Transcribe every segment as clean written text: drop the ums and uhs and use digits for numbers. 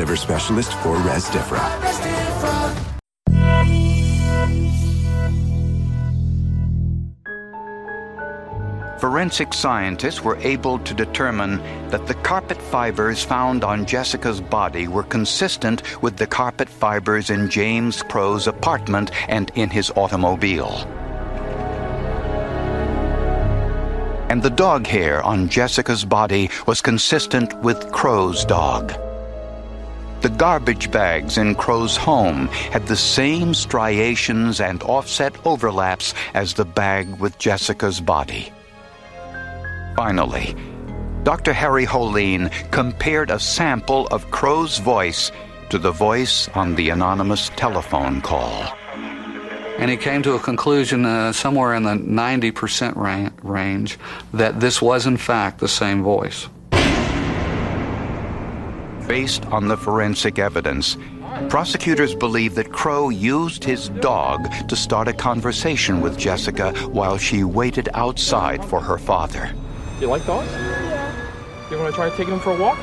liver specialist for Rezdiffra. Forensic scientists were able to determine that the carpet fibers found on Jessica's body were consistent with the carpet fibers in James Crowe's apartment and in his automobile. And the dog hair on Jessica's body was consistent with Crowe's dog. The garbage bags in Crowe's home had the same striations and offset overlaps as the bag with Jessica's body. Finally, Dr. Harry Holeen compared a sample of Crowe's voice to the voice on the anonymous telephone call. And he came to a conclusion somewhere in the 90% range that this was in fact the same voice. Based on the forensic evidence, prosecutors believe that Crowe used his dog to start a conversation with Jessica while she waited outside for her father. You like dogs? Yeah. You want to try taking them for a walk?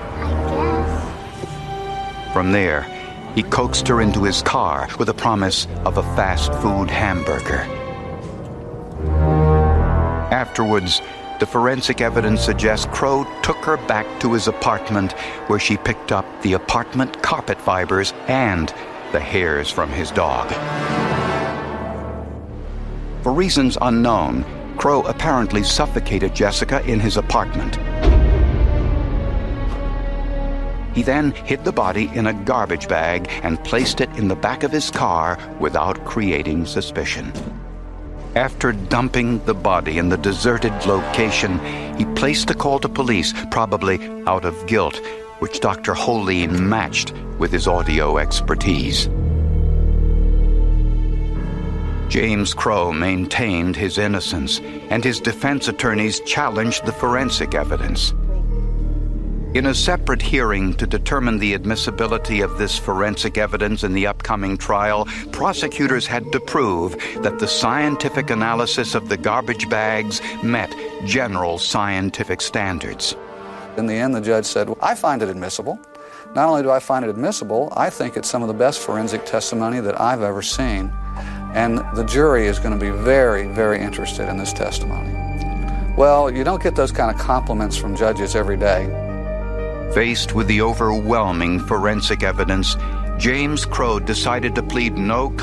I guess. From there, he coaxed her into his car with a promise of a fast food hamburger. Afterwards, the forensic evidence suggests Crowe took her back to his apartment, where she picked up the apartment carpet fibers and the hairs from his dog. For reasons unknown, Crowe apparently suffocated Jessica in his apartment. He then hid the body in a garbage bag and placed it in the back of his car without creating suspicion. After dumping the body in the deserted location, he placed the call to police, probably out of guilt, which Dr. Holeen matched with his audio expertise. James Crowe maintained his innocence, and his defense attorneys challenged the forensic evidence. In a separate hearing to determine the admissibility of this forensic evidence in the upcoming trial, prosecutors had to prove that the scientific analysis of the garbage bags met general scientific standards. In the end, the judge said, I find it admissible. Not only do I find it admissible, I think it's some of the best forensic testimony that I've ever seen. And the jury is going to be very, very interested in this testimony. Well, you don't get those kind of compliments from judges every day. Faced with the overwhelming forensic evidence, James Crowe decided to plead no